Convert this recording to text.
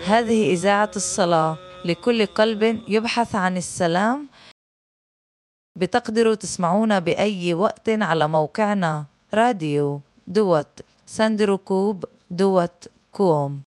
هذه إذاعة الصلاة لكل قلب يبحث عن السلام. بتقدروا تسمعونا بأي وقت على موقعنا radio.sandrokub.com.